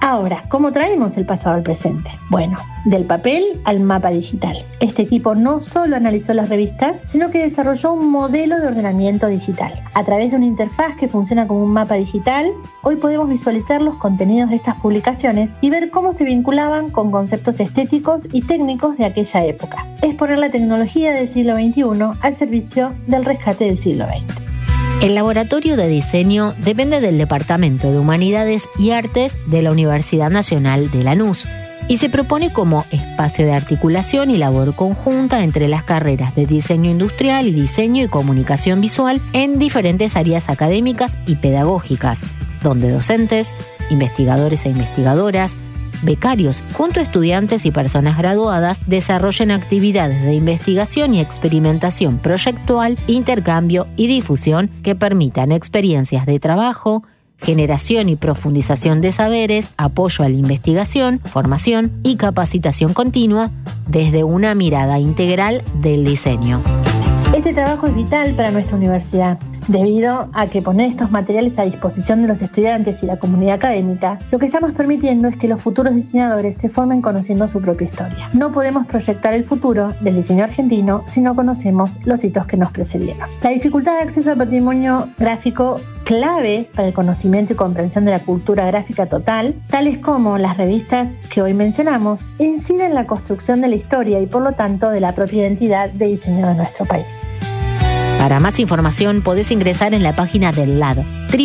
Ahora, ¿cómo traemos el pasado al presente? Bueno, del papel al mapa digital. Este equipo no solo analizó las revistas, sino que desarrolló un modelo de ordenamiento digital. A través de una interfaz que funciona como un mapa digital, hoy podemos visualizar los contenidos de estas publicaciones y ver cómo se vinculaban con conceptos estéticos y técnicos de aquella época. Es poner la tecnología del siglo XXI al servicio del rescate del siglo XX. El laboratorio de diseño depende del Departamento de Humanidades y Artes de la Universidad Nacional de Lanús y se propone como espacio de articulación y labor conjunta entre las carreras de diseño industrial y diseño y comunicación visual en diferentes áreas académicas y pedagógicas, donde docentes, investigadores e investigadoras, becarios, junto a estudiantes y personas graduadas, desarrollen actividades de investigación y experimentación proyectual, intercambio y difusión que permitan experiencias de trabajo, generación y profundización de saberes, apoyo a la investigación, formación y capacitación continua desde una mirada integral del diseño. Este trabajo es vital para nuestra universidad, debido a que poner estos materiales a disposición de los estudiantes y la comunidad académica, lo que estamos permitiendo es que los futuros diseñadores se formen conociendo su propia historia. No podemos proyectar el futuro del diseño argentino si no conocemos los hitos que nos precedieron. La dificultad de acceso al patrimonio gráfico clave para el conocimiento y comprensión de la cultura gráfica total, tales como las revistas que hoy mencionamos, incide en la construcción de la historia y por lo tanto de la propia identidad de diseño de nuestro país. Para más información podés ingresar en la página del LAD,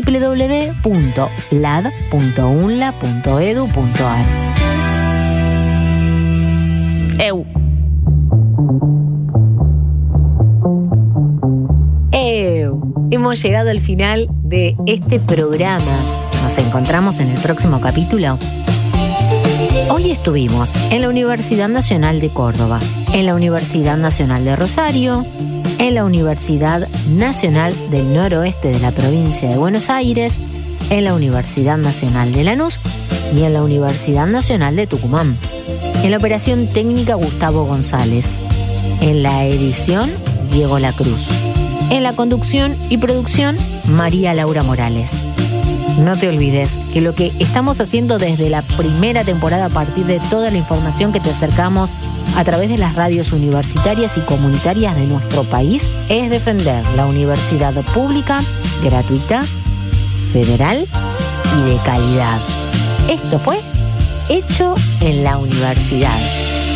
www.lad.unla.edu.ar. Hemos llegado al final de este programa. Nos encontramos en el próximo capítulo. Hoy estuvimos en la Universidad Nacional de Córdoba, en la Universidad Nacional de Rosario, en la Universidad Nacional del Noroeste de la provincia de Buenos Aires, en la Universidad Nacional de Lanús y en la Universidad Nacional de Tucumán. En la operación técnica Gustavo González. En la edición Diego Lacruz. En la conducción y producción María Laura Morales. No te olvides que lo que estamos haciendo desde la primera temporada a partir de toda la información que te acercamos a través de las radios universitarias y comunitarias de nuestro país es defender la universidad pública, gratuita, federal y de calidad. Esto fue Hecho en la Universidad.